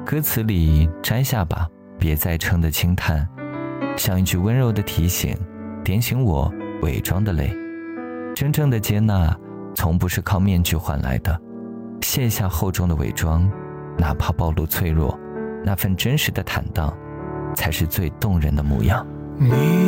歌词里摘下吧，别再撑得轻叹，像一句温柔的提醒，点醒我伪装的泪。真正的接纳从不是靠面具换来的，卸下厚重的伪装，哪怕暴露脆弱，那份真实的坦荡才是最动人的模样。 你